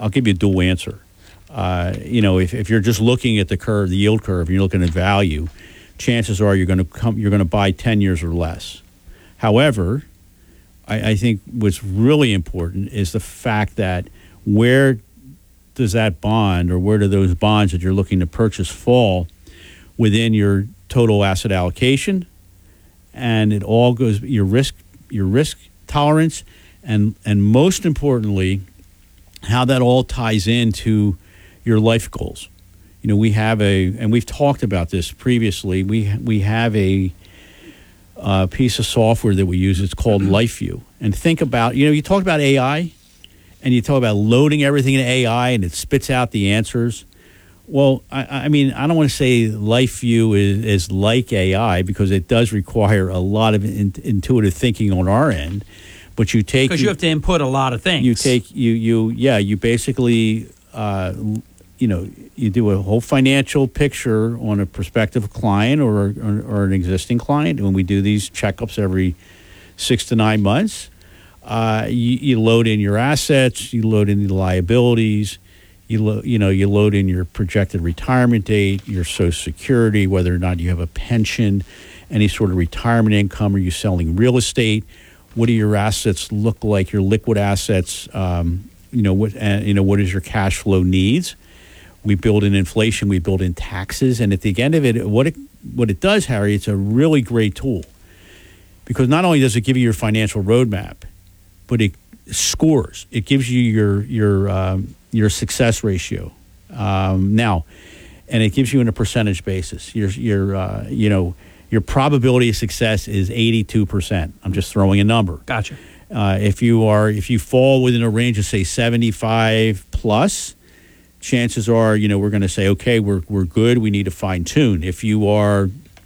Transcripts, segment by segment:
I'll give you a dual answer. If you're just looking at the curve, the yield curve, and you're looking at value, chances are you're going to buy 10 years or less. However, I think what's really important is the fact that where does that bond or where do those bonds that you're looking to purchase fall within your total asset allocation, and it all goes your risk tolerance, and most importantly, how that all ties into your life goals. We have and we've talked about this previously. We have a piece of software that we use. It's called LifeView. And think about, you talk about AI, and you talk about loading everything in AI, and it spits out the answers. Well, I don't want to say LifeView is like AI, because it does require a lot of intuitive thinking on our end. But you take, because you have to input a lot of things. You basically you do a whole financial picture on a prospective client or an existing client. When we do these checkups every 6 to 9 months, you load in your assets, you load in the liabilities. You load in your projected retirement date, your Social Security, whether or not you have a pension, any sort of retirement income. Are you selling real estate? What do your assets look like? Your liquid assets. What is your cash flow needs? We build in inflation. We build in taxes, and at the end of it, what it does, Harry, it's a really great tool, because not only does it give you your financial roadmap, but it scores. It gives you your success ratio now, and it gives you on a percentage basis. Your probability of success is 82%. I'm just throwing a number. Gotcha. If you fall within a range of, say, 75 plus, chances are we're going to say, okay, we're good. We need to fine tune. If you are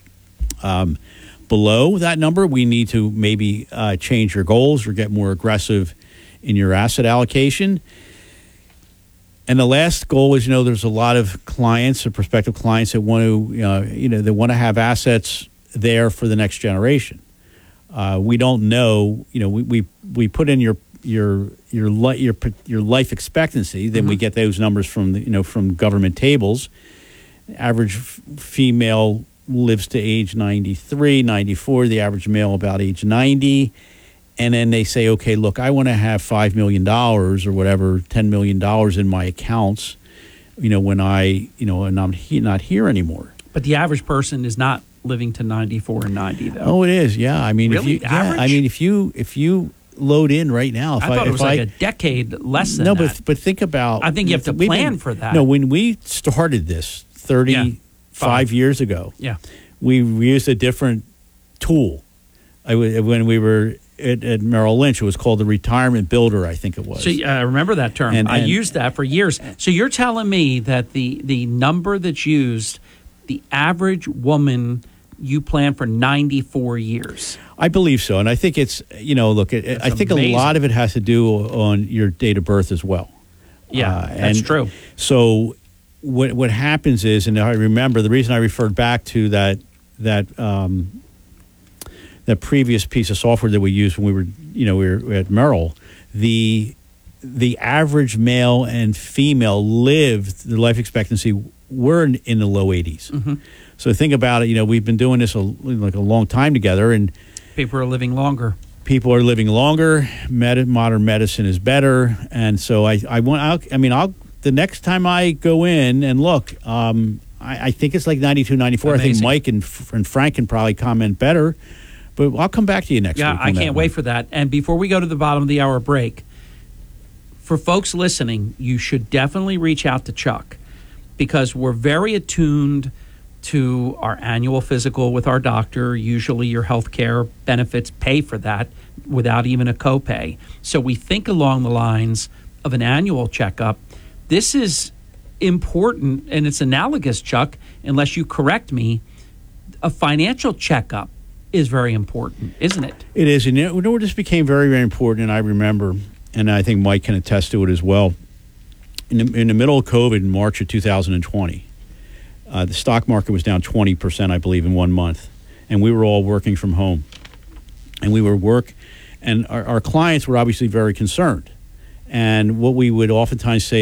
below that number, we need to maybe change your goals or get more aggressive in your asset allocation. And the last goal is, there's a lot of clients or prospective clients that want to, they want to have assets there for the next generation. We don't know, we put in your life expectancy, then we get those numbers from from government tables. Average female lives to age 93, 94. The average male about age 90. And then they say, okay, look, I want to have $5 million or whatever, $10 million in my accounts, when and I'm not here anymore. But the average person is not living to 94 and 90, though. Oh, it is. Yeah. I mean, really? if you load in right now, I thought it was like a decade less than that. No, but think about. I think you have to plan for that. No, when we started this 35 years ago, we used a different tool. When we were at Merrill Lynch, it was called the Retirement Builder, I think it was. So I remember that term. And I used that for years. So you're telling me that the number that's used, the average woman, you plan for 94 years. I believe so. And I think it's, I think amazing. A lot of it has to do on your date of birth as well. Yeah, that's true. So what happens is, and I remember the reason I referred back to that previous piece of software that we used when we were at Merrill, the average male and female the life expectancy were in the low 80s. Mm-hmm. So think about it. We've been doing this a long time together, and people are living longer. People are living longer. Modern medicine is better, and so the next time I go in and look, I think it's like 92, 94. Amazing. I think Mike and Frank can probably comment better. But I'll come back to you next week. Yeah, I can't wait for that. And before we go to the bottom of the hour break, for folks listening, you should definitely reach out to Chuck, because we're very attuned to our annual physical with our doctor. Usually your health care benefits pay for that without even a copay. So we think along the lines of an annual checkup. This is important, and it's analogous, Chuck, unless you correct me. A financial checkup is very important, isn't it? It is. And this became very, very important, and I remember, and I think Mike can attest to it as well. In the middle of COVID, in March of 2020, the stock market was down 20%, I believe, in 1 month. And we were all working from home. And and our clients were obviously very concerned. And what we would oftentimes say